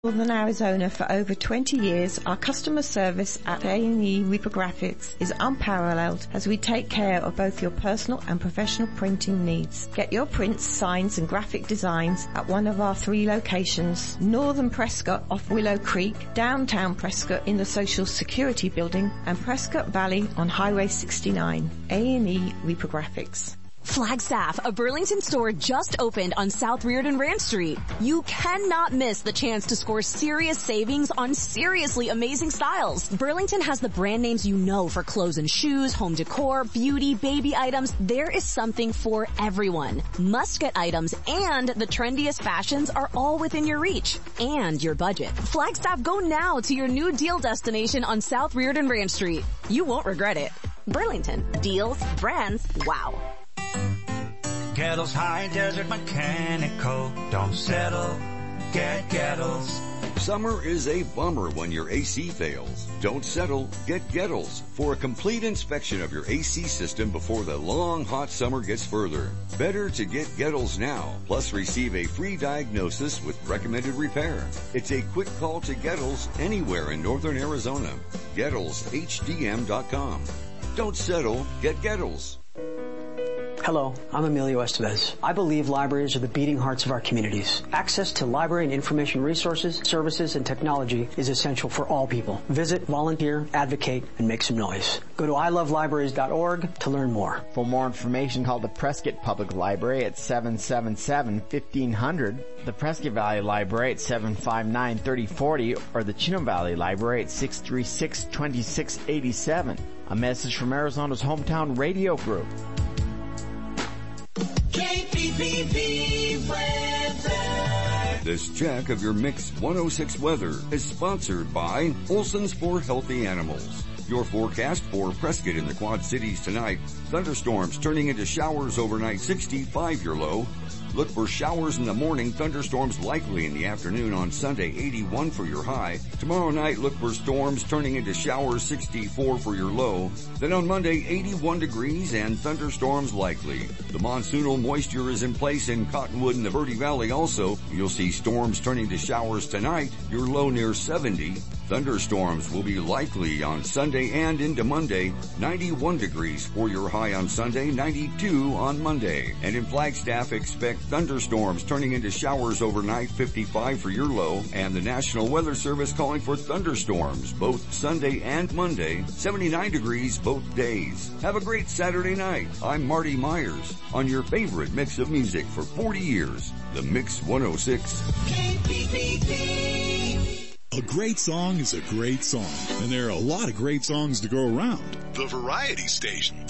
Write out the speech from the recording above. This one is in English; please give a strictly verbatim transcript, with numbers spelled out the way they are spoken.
Northern Arizona for over twenty years, our customer service at A and E Reprographics is unparalleled as we take care of both your personal and professional printing needs. Get your prints, signs and graphic designs at one of our three locations: Northern Prescott off Willow Creek, downtown Prescott in the Social Security Building, and Prescott Valley on Highway sixty-nine. A and E Reprographics. Flagstaff, a Burlington store just opened on South Reardon Ranch Street. You cannot miss the chance to score serious savings on seriously amazing styles. Burlington has the brand names you know for clothes and shoes, home decor, beauty, baby items. There is something for everyone. Must-get items and the trendiest fashions are all within your reach and your budget. Flagstaff, go now to your new deal destination on South Reardon Ranch Street. You won't regret it. Burlington. Deals, brands, wow. Gettles High Desert Mechanical. Don't settle, get Gettles. Summer is a bummer when your A C fails. Don't settle, get Gettles for a complete inspection of your A C system before the long hot summer gets further. Better to get Gettles now, plus receive a free diagnosis with recommended repair. It's a quick call to Gettles anywhere in northern Arizona. Gettles H D M dot com. Don't settle, get Gettles. Hello, I'm Emilio Estevez. I believe libraries are the beating hearts of our communities. Access to library and information resources, services, and technology is essential for all people. Visit, volunteer, advocate, and make some noise. Go to I love libraries dot org to learn more. For more information, call the Prescott Public Library at seven seven seven, fifteen hundred, the Prescott Valley Library at seven five nine, thirty forty, or the Chino Valley Library at six three six, two six eight seven. A message from Arizona's hometown radio group. K P P P weather. This check of your Mix one oh six weather is sponsored by Olson's for Healthy Animals. Your forecast for Prescott in the Quad Cities tonight: thunderstorms turning into showers overnight, sixty-five your low. Look for showers in the morning, thunderstorms likely in the afternoon on Sunday, eighty-one for your high. Tomorrow night, look for storms turning into showers, sixty-four for your low. Then on Monday, eighty-one degrees and thunderstorms likely. The monsoonal moisture is in place in Cottonwood and the Verde Valley also. You'll see storms turning to showers tonight, your low near seventy. Thunderstorms will be likely on Sunday and into Monday, ninety-one degrees for your high on Sunday, ninety-two on Monday. And in Flagstaff, expect thunderstorms turning into showers overnight, fifty-five for your low. And the National Weather Service calling for thunderstorms both Sunday and Monday, seventy-nine degrees both days. Have a great Saturday night. I'm Marty Myers on your favorite mix of music for forty years, the Mix one oh six. K P P P. A great song is a great song, and there are a lot of great songs to go around. The Variety Station.